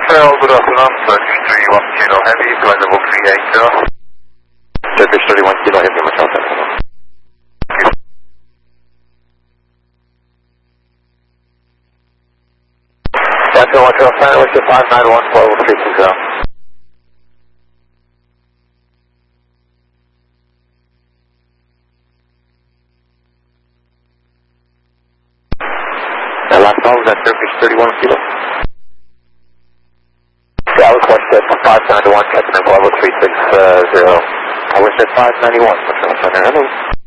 Trail, good afternoon, Turkish 31 Kilo Heavy, flight level 380. Turkish 31 Kilo Heavy, Montreal Central. Central Montreal Center, what's your 591 for level 320? That last call was at Turkish 31 Kilo? Yeah, I was watching that 591, catching in level 360. I was at 591, Montreal Center. Hello.